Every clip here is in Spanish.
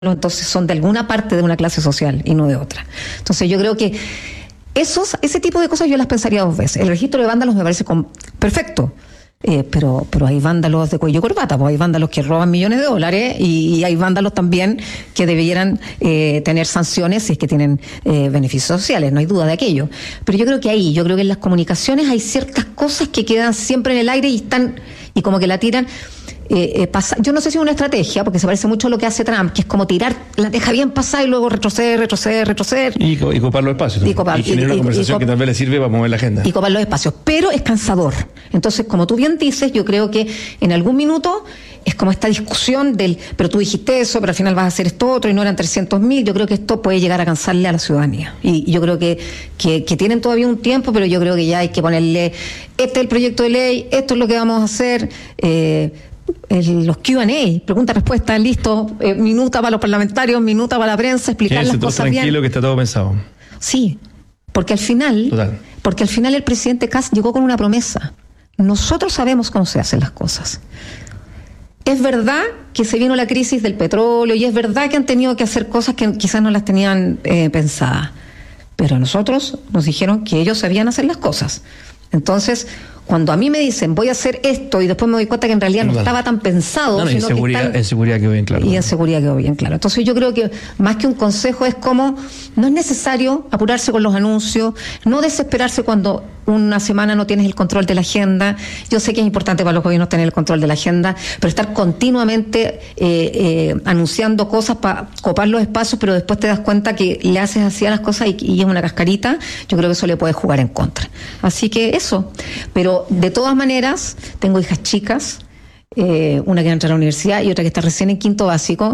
entonces son de alguna parte de una clase social y no de otra. Entonces yo creo que ese tipo de cosas yo las pensaría dos veces. El registro de vándalos me parece perfecto. Pero hay vándalos de cuello y corbata, pues hay vándalos que roban millones de dólares y hay vándalos también que debieran tener sanciones si es que tienen beneficios sociales, no hay duda de aquello. Pero yo creo que en las comunicaciones hay ciertas cosas que quedan siempre en el aire y como que la tiran. Yo no sé si es una estrategia, porque se parece mucho a lo que hace Trump, que es como tirar, la deja bien pasar y luego retroceder. Y copar los espacios. Y generar una conversación que tal vez le sirve para mover la agenda. Y copar los espacios, pero es cansador. Entonces, como tú bien dices, yo creo que en algún minuto es como esta discusión pero tú dijiste eso, pero al final vas a hacer esto otro y no eran 300.000. Yo creo que esto puede llegar a cansarle a la ciudadanía. Y yo creo que tienen todavía un tiempo, pero yo creo que ya hay que ponerle, este es el proyecto de ley, esto es lo que vamos a hacer. Los Q&A, pregunta-respuesta, listo, minuta para los parlamentarios, minuta para la prensa, explicar las cosas bien. Tranquilo, que está todo pensado. Sí, porque al final el presidente Kast llegó con una promesa. Nosotros sabemos cómo se hacen las cosas. Es verdad que se vino la crisis del petróleo y es verdad que han tenido que hacer cosas que quizás no las tenían pensadas, pero a nosotros nos dijeron que ellos sabían hacer las cosas. Entonces, cuando a mí me dicen voy a hacer esto y después me doy cuenta que en realidad no estaba tan pensado, sino en seguridad quedó bien claro. Y en seguridad quedó bien claro. Entonces yo creo que más que un consejo es como, no es necesario apurarse con los anuncios, no desesperarse cuando una semana no tienes el control de la agenda. Yo sé que es importante para los gobiernos tener el control de la agenda, pero estar continuamente anunciando cosas para copar los espacios, pero después te das cuenta que le haces así a las cosas y es una cascarita, yo creo que eso le puede jugar en contra. Así que eso. Pero de todas maneras, tengo hijas chicas, una que va a entrar a la universidad y otra que está recién en quinto básico,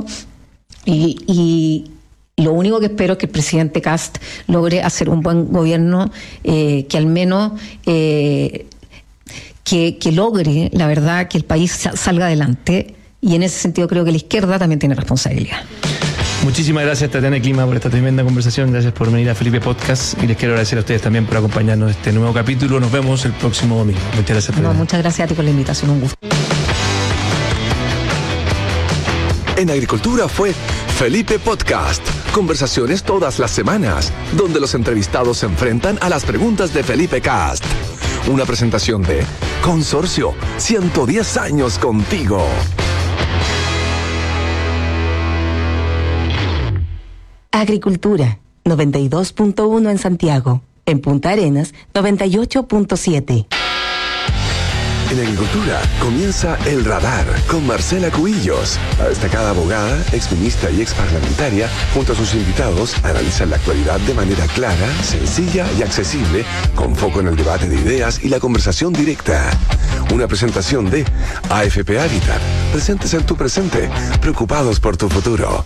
y lo único que espero es que el presidente Kast logre hacer un buen gobierno, que al menos que logre, la verdad, que el país salga adelante, y en ese sentido creo que la izquierda también tiene responsabilidad. Muchísimas gracias, Tatiana Klima, por esta tremenda conversación. Gracias por venir a Felipe Podcast y les quiero agradecer a ustedes también por acompañarnos en este nuevo capítulo. Nos vemos el próximo domingo. Muchas gracias, Tatiana. Muchas gracias a ti por la invitación, un gusto. En Agricultura fue Felipe Podcast. Conversaciones todas las semanas, donde los entrevistados se enfrentan a las preguntas de Felipe Kast. Una presentación de Consorcio, 110 años contigo. Agricultura, 92.1 en Santiago. En Punta Arenas, 98.7. En Agricultura comienza El Radar con Marcela Cubillos. La destacada abogada, exministra y exparlamentaria, junto a sus invitados, analizan la actualidad de manera clara, sencilla y accesible, con foco en el debate de ideas y la conversación directa. Una presentación de AFP Habitat. Presentes en tu presente, preocupados por tu futuro.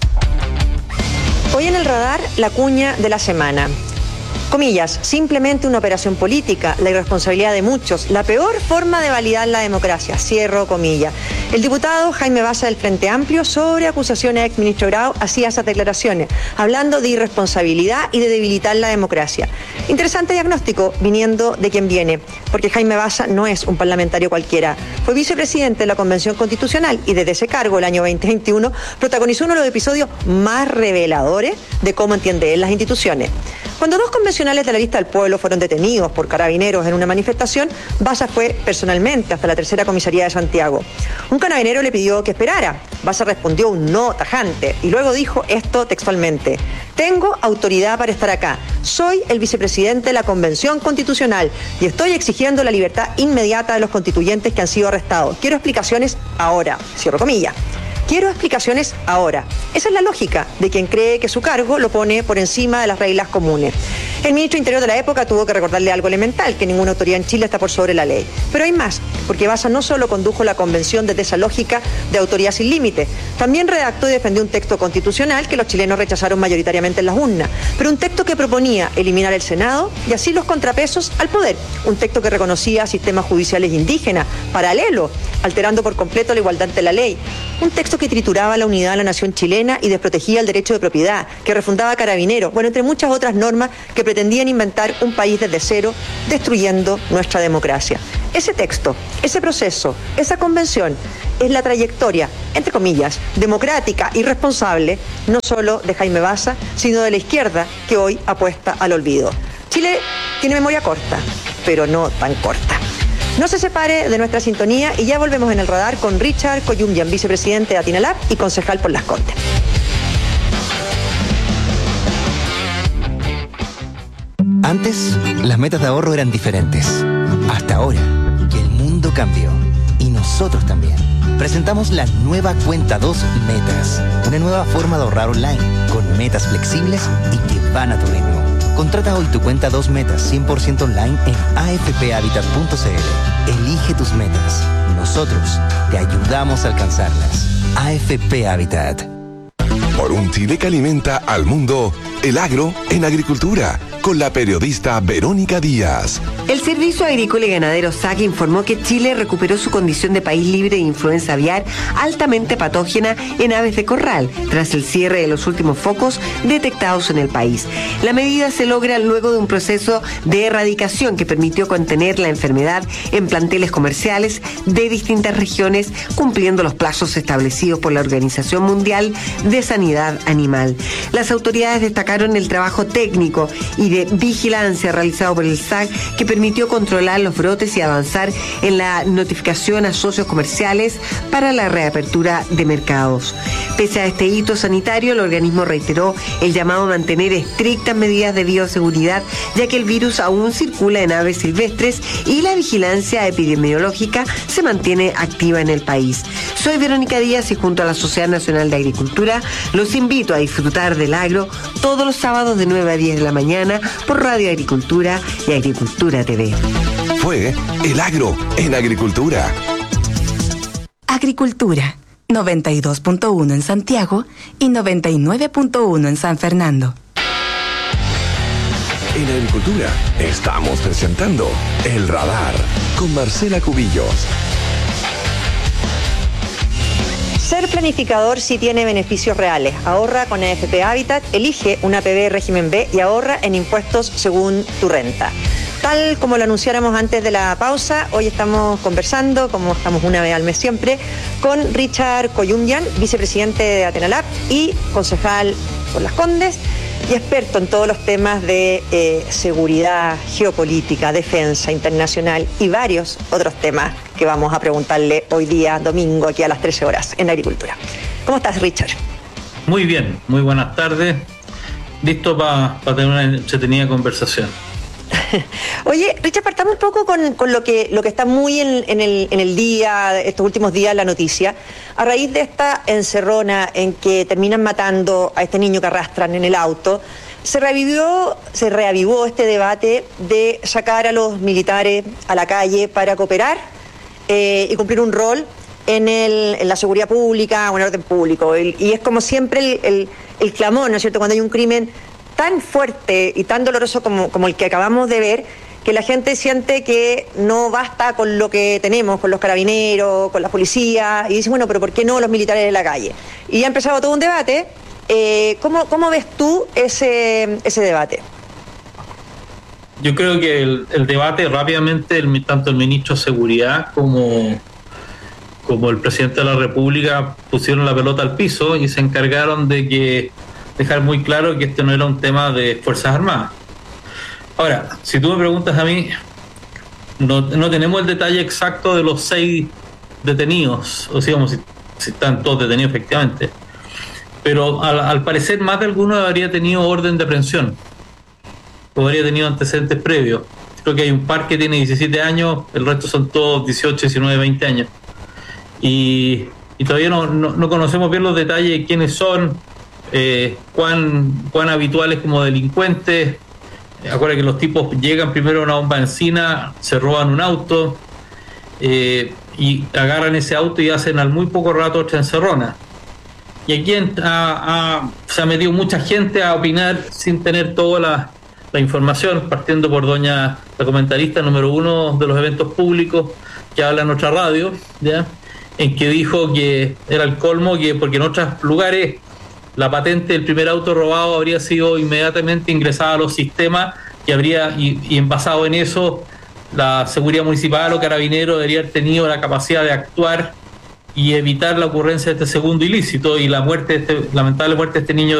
Hoy en El Radar, la cuña de la semana. Comillas, simplemente una operación política, la irresponsabilidad de muchos, la peor forma de validar la democracia, cierro comillas. El diputado Jaime Baza del Frente Amplio, sobre acusaciones a exministro Grau, hacía esas declaraciones, hablando de irresponsabilidad y de debilitar la democracia. Interesante diagnóstico, viniendo de quien viene, porque Jaime Baza no es un parlamentario cualquiera. Fue vicepresidente de la Convención Constitucional y desde ese cargo, el año 2021, protagonizó uno de los episodios más reveladores de cómo entiende él las instituciones. Cuando dos convencionales de la Lista del Pueblo fueron detenidos por carabineros en una manifestación, Baza fue personalmente hasta la tercera comisaría de Santiago. Un carabinero le pidió que esperara. Baza respondió un no tajante y luego dijo esto textualmente: tengo autoridad para estar acá. Soy el vicepresidente de la Convención Constitucional y estoy exigiendo la libertad inmediata de los constituyentes que han sido arrestados. Quiero explicaciones ahora. Cierro comillas. Quiero explicaciones ahora. Esa es la lógica de quien cree que su cargo lo pone por encima de las reglas comunes. El ministro Interior de la época tuvo que recordarle algo elemental, que ninguna autoridad en Chile está por sobre la ley. Pero hay más, porque Baza no solo condujo la convención desde esa lógica de autoridad sin límite, también redactó y defendió un texto constitucional que los chilenos rechazaron mayoritariamente en las urnas, pero un texto que proponía eliminar el Senado y así los contrapesos al poder, un texto que reconocía sistemas judiciales indígenas, paralelos, alterando por completo la igualdad ante la ley, un texto que trituraba la unidad de la nación chilena y desprotegía el derecho de propiedad, que refundaba carabineros, bueno, entre muchas otras normas que pretendían inventar un país desde cero, destruyendo nuestra democracia. Ese texto, ese proceso, esa convención es la trayectoria, entre comillas, democrática y responsable, no solo de Jaime Baza, sino de la izquierda, que hoy apuesta al olvido. Chile tiene memoria corta, pero no tan corta. No se separe de nuestra sintonía y ya volvemos en el radar con Richard Koyunyan, vicepresidente de Atinalab y concejal por Las Condes. Antes, las metas de ahorro eran diferentes. Hasta ahora, que el mundo cambió. Y nosotros también. Presentamos la nueva Cuenta 2 Metas. Una nueva forma de ahorrar online, con metas flexibles y que van a tu ritmo. Contrata hoy tu Cuenta 2 Metas 100% online en afphabitat.cl. Elige tus metas. Nosotros te ayudamos a alcanzarlas. AFP Habitat. Por un Chile que alimenta al mundo, el agro en agricultura, con la periodista Verónica Díaz. El Servicio Agrícola y Ganadero SAC informó que Chile recuperó su condición de país libre de influenza aviar altamente patógena en aves de corral, tras el cierre de los últimos focos detectados en el país. La medida se logra luego de un proceso de erradicación que permitió contener la enfermedad en planteles comerciales de distintas regiones, cumpliendo los plazos establecidos por la Organización Mundial de Sanidad Animal. Las autoridades destacaron el trabajo técnico y de vigilancia realizado por el SAC, que permitió controlar los brotes y avanzar en la notificación a socios comerciales para la reapertura de mercados. Pese a este hito sanitario, el organismo reiteró el llamado a mantener estrictas medidas de bioseguridad, ya que el virus aún circula en aves silvestres y la vigilancia epidemiológica se mantiene activa en el país. Soy Verónica Díaz y junto a la Sociedad Nacional de Agricultura los invito a disfrutar del agro todos los sábados de 9 a 10 de la mañana por Radio Agricultura y Agricultura TV. Fue el agro en agricultura. Agricultura, 92.1 en Santiago y 99.1 en San Fernando. En agricultura estamos presentando El Radar con Marcela Cubillos. Ser planificador sí tiene beneficios reales. Ahorra con AFP Habitat, elige una APB régimen B y ahorra en impuestos según tu renta. Tal como lo anunciáramos antes de la pausa, hoy estamos conversando, como estamos una vez al mes siempre, con Richard Koyunyan, vicepresidente de Atinalab y concejal por Las Condes, y experto en todos los temas de seguridad, geopolítica, defensa internacional y varios otros temas que vamos a preguntarle hoy día, domingo, aquí a las 13 horas en Agricultura. ¿Cómo estás, Richard? Muy bien, muy buenas tardes. Listo para tener una entretenida conversación. Oye, Richard, partamos un poco con lo que está muy en el día, estos últimos días, la noticia. A raíz de esta encerrona en que terminan matando a este niño que arrastran en el auto, se reavivó este debate de sacar a los militares a la calle para cooperar y cumplir un rol en la seguridad pública o en el orden público. Y es como siempre el clamor, ¿no es cierto?, cuando hay un crimen tan fuerte y tan doloroso como el que acabamos de ver, que la gente siente que no basta con lo que tenemos, con los carabineros, con la policía, y dice, bueno, pero ¿por qué no los militares en la calle? Y ha empezado todo un debate. ¿Cómo ves tú ese debate? Yo creo que el debate rápidamente, tanto el ministro de Seguridad como el presidente de la República pusieron la pelota al piso y se encargaron de dejar muy claro que este no era un tema de Fuerzas Armadas. Ahora, si tú me preguntas a mí, no tenemos el detalle exacto de los 6 detenidos, o sea, si están todos detenidos efectivamente, pero al parecer más de alguno habría tenido orden de aprehensión, o habría tenido antecedentes previos. Creo que hay un par que tiene 17 años, el resto son todos 18, 19, 20 años. Y todavía no conocemos bien los detalles de quiénes son, cuán habituales como delincuentes. Acuérdate que los tipos llegan primero a una bomba de benzina, se roban un auto y agarran ese auto y hacen al muy poco rato otra encerrona. Y aquí se ha metido mucha gente a opinar sin tener toda la información, partiendo por la comentarista número 1 de los eventos públicos que habla en nuestra radio, ¿ya?, en que dijo que era el colmo, porque en otros lugares la patente del primer auto robado habría sido inmediatamente ingresada a los sistemas y basado en eso la seguridad municipal o carabinero debería haber tenido la capacidad de actuar y evitar la ocurrencia de este segundo ilícito y la lamentable muerte de este niño